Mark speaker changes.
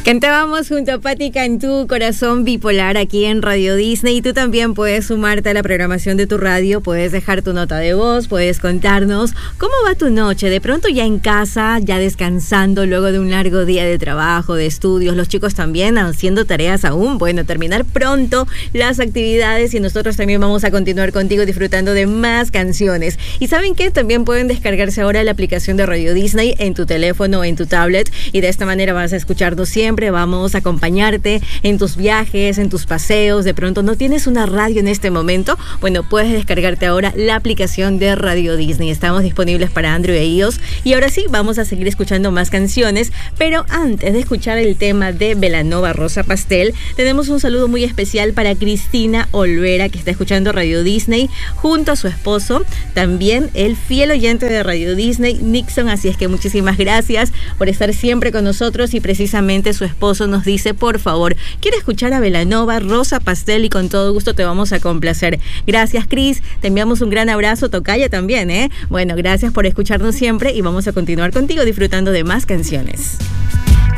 Speaker 1: Cantábamos junto a Patti Cantú, Corazón Bipolar, aquí en Radio Disney. Y tú también puedes sumarte a la programación de tu radio, puedes dejar tu nota de voz, puedes contarnos cómo va tu noche. De pronto ya en casa, ya descansando luego de un largo día de trabajo, de estudios. Los chicos también haciendo tareas aún. Bueno, terminar pronto las actividades y nosotros también vamos a continuar contigo disfrutando de más canciones. Y ¿saben qué? También pueden descargarse ahora la aplicación de Radio Disney en tu teléfono o en tu tablet y de esta manera vas a escucharnos siempre. Vamos a acompañarte en tus viajes, en tus paseos. De pronto no tienes una radio en este momento. Bueno, puedes descargarte ahora la aplicación de Radio Disney. Estamos disponibles para Android e iOS. Y ahora sí, vamos a seguir escuchando más canciones. Pero antes de escuchar el tema de Belanova Rosa Pastel, tenemos un saludo muy especial para Cristina Olvera, que está escuchando Radio Disney junto a su esposo. También el fiel oyente de Radio Disney, Nixon. Así es que muchísimas gracias por estar siempre con nosotros. Y precisamente su esposo nos dice, por favor, quiero escuchar a Belanova Rosa Pastel y con todo gusto te vamos a complacer. Gracias, Cris, te enviamos un gran abrazo, tocaya también, Bueno, gracias por escucharnos siempre y vamos a continuar contigo disfrutando de más canciones.